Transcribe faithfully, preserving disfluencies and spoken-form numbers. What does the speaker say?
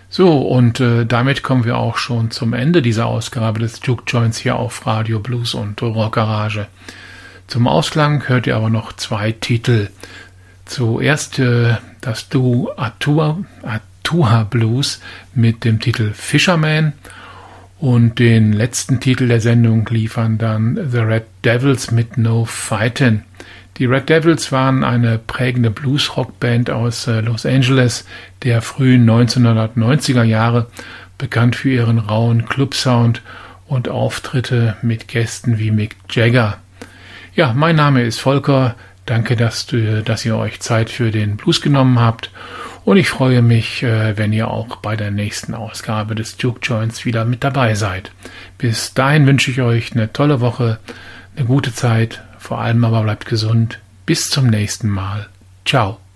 So, und äh, damit kommen wir auch schon zum Ende dieser Ausgabe des Juke Joints hier auf Radio Blues und Rock Garage. Zum Ausklang hört ihr aber noch zwei Titel. Zuerst äh, das Duo Atua, Atua Blues mit dem Titel Fisherman und den letzten Titel der Sendung liefern dann The Red Devils mit No Fightin'. Die Red Devils waren eine prägende Blues-Rock-Band aus äh, Los Angeles der frühen neunzehnhundertneunziger Jahre, bekannt für ihren rauen Club-Sound und Auftritte mit Gästen wie Mick Jagger. Ja, mein Name ist Volker. Danke, dass, du, dass ihr euch Zeit für den Blues genommen habt. Und ich freue mich, äh, wenn ihr auch bei der nächsten Ausgabe des Juke Joints wieder mit dabei seid. Bis dahin wünsche ich euch eine tolle Woche, eine gute Zeit. Vor allem aber bleibt gesund. Bis zum nächsten Mal. Ciao.